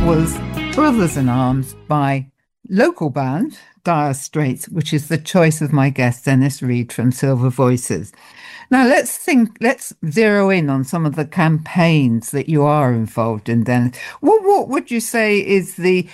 was Brothers in Arms by local band Dire Straits, which is the choice of my guest, Dennis Reed from Silver Voices. Now, let's zero in on some of the campaigns that you are involved in, Dennis. What would you say is the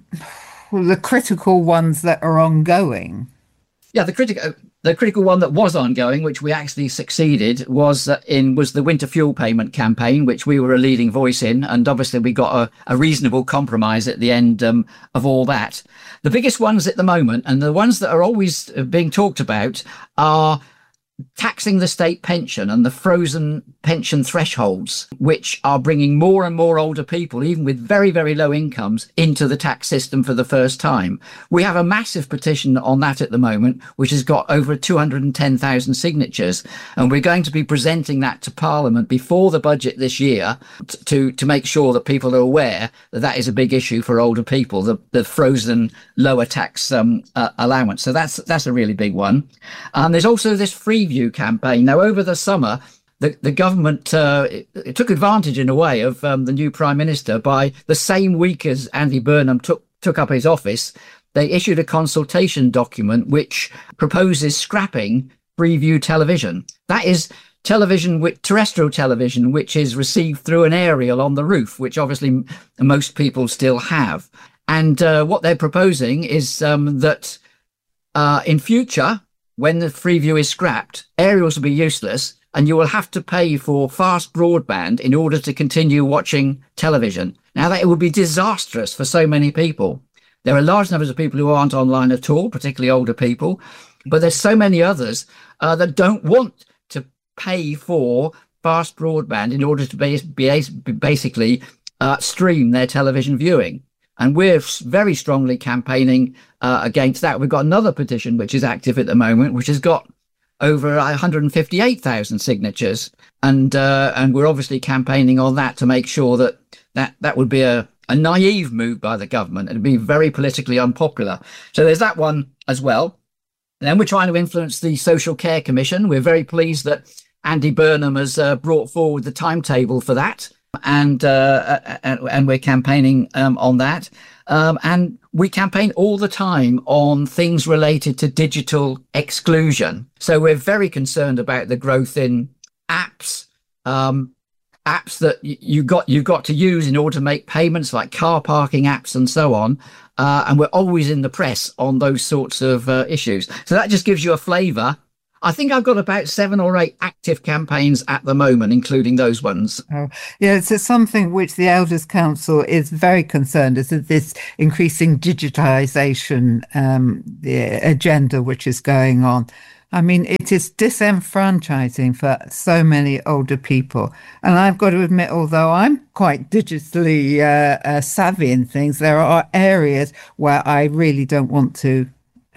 critical ones that are ongoing? Yeah, the critical one that was ongoing, which we actually succeeded, was the winter fuel payment campaign, which we were a leading voice in, and obviously we got a reasonable compromise at the end of all that. The biggest ones at the moment, and the ones that are always being talked about, are taxing the state pension and the frozen pension thresholds, which are bringing more and more older people, even with very, very low incomes, into the tax system for the first time. We have a massive petition on that at the moment, which has got over 210,000 signatures. And we're going to be presenting that to Parliament before the budget this year to make sure that people are aware that that is a big issue for older people, the frozen lower tax allowance. So that's a really big one. There's also this Freeview campaign. Now, over the summer, the government took advantage in a way of the new Prime Minister. By the same week as Andy Burnham took up his office, they issued a consultation document which proposes scrapping Freeview television. That is television, terrestrial television, which is received through an aerial on the roof, which obviously most people still have. And what they're proposing is that in future, when the Freeview is scrapped, aerials will be useless, and you will have to pay for fast broadband in order to continue watching television. Now, that it would be disastrous for so many people. There are large numbers of people who aren't online at all, particularly older people, but there's so many others that don't want to pay for fast broadband in order to basically stream their television viewing. And we're very strongly campaigning against that. We've got another petition which is active at the moment, which has got over 158,000 signatures. And we're obviously campaigning on that to make sure that would be a naive move by the government. It'd be very politically unpopular. So there's that one as well. Then we're trying to influence the Social Care Commission. We're very pleased that Andy Burnham has brought forward the timetable for that. And we're campaigning on that. And we campaign all the time on things related to digital exclusion. So we're very concerned about the growth in apps that you've got to use in order to make payments, like car parking apps and so on. And we're always in the press on those sorts of issues. So that just gives you a flavour. I think I've got about 7 or 8 active campaigns at the moment, including those ones. Oh, yeah, it's something which the Elders Council is very concerned is that this increasing digitisation agenda which is going on. I mean, it is disenfranchising for so many older people. And I've got to admit, although I'm quite digitally savvy in things, there are areas where I really don't want to.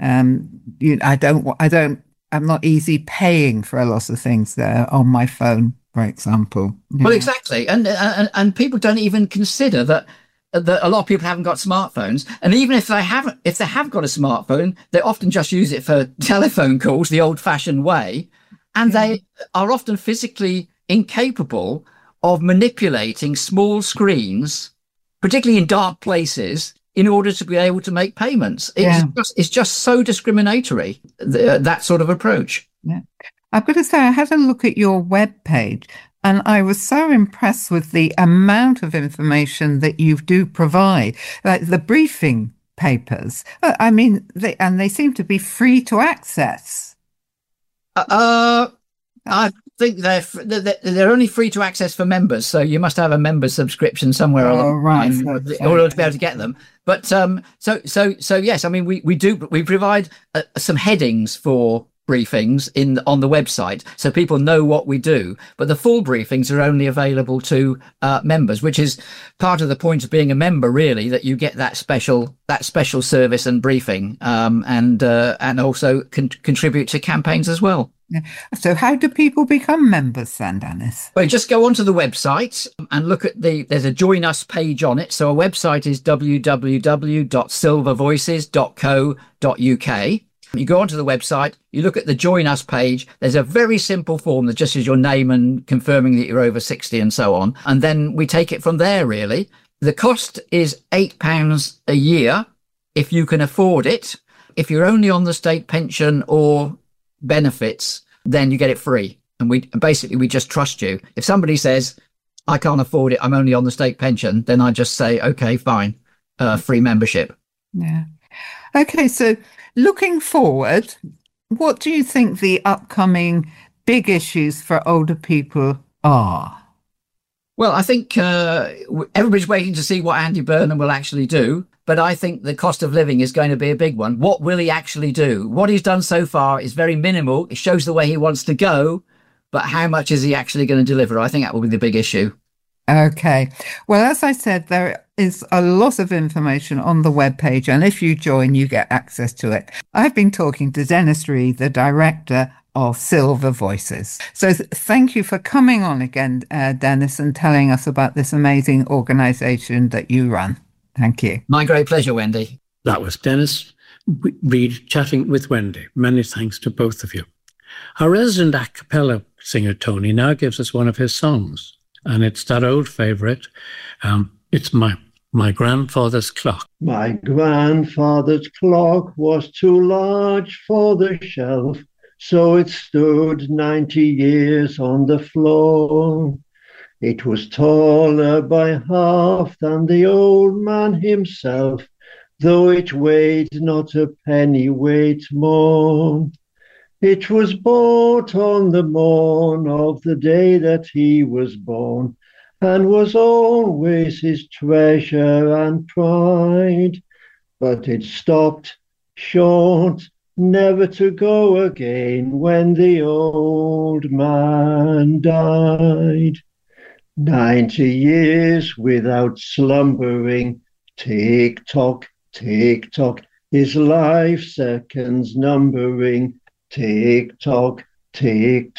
I'm not easy paying for a lot of things there on my phone, for example. Yeah. Well, exactly. And people don't even consider that a lot of people haven't got smartphones. And even if they have got a smartphone, they often just use it for telephone calls the old fashioned way. And they are often physically incapable of manipulating small screens, particularly in dark places, in order to be able to make payments. It's just so discriminatory, that sort of approach. Yeah. I've got to say, I had a look at your webpage and I was so impressed with the amount of information that you do provide, like the briefing papers. I mean, they seem to be free to access. I think they're only free to access for members, so you must have a member subscription somewhere along in order to be able to get them. But so yes, I mean we provide some headings for briefings on the website, so people know what we do. But the full briefings are only available to members, which is part of the point of being a member, really, that you get that special service and briefing, and also contribute to campaigns as well. Yeah. So how do people become members then, Dennis? Well, just go onto the website and look at there's a Join Us page on it. So our website is www.silvervoices.co.uk. You go onto the website, you look at the Join Us page. There's a very simple form that just is your name and confirming that you're over 60 and so on. And then we take it from there, really. The cost is £8 a year if you can afford it. If you're only on the state pension or benefits, then you get it free. And we just trust you. If somebody says, I can't afford it, I'm only on the state pension, then I just say, okay, fine, free membership. Yeah. Okay, so looking forward, what do you think the upcoming big issues for older people are? Well, I think everybody's waiting to see what Andy Burnham will actually do. But I think the cost of living is going to be a big one. What will he actually do? What he's done so far is very minimal. It shows the way he wants to go. But how much is he actually going to deliver? I think that will be the big issue. Okay. Well, as I said, there is a lot of information on the webpage, and if you join, you get access to it. I've been talking to Dennis Reed, the director of Silver Voices. So thank you for coming on again, Dennis, and telling us about this amazing organization that you run. Thank you. My great pleasure, Wendy. That was Dennis Reed chatting with Wendy. Many thanks to both of you. Our resident a cappella singer, Tony, now gives us one of his songs. And it's that old favourite. It's my grandfather's clock. My grandfather's clock was too large for the shelf, so it stood 90 years on the floor. It was taller by half than the old man himself, though it weighed not a pennyweight more. It was bought on the morn of the day that he was born, and was always his treasure and pride. But it stopped short, never to go again, when the old man died. 90 years without slumbering, tick-tock, tick-tock, his life seconds numbering, tick-tock, tick-tock.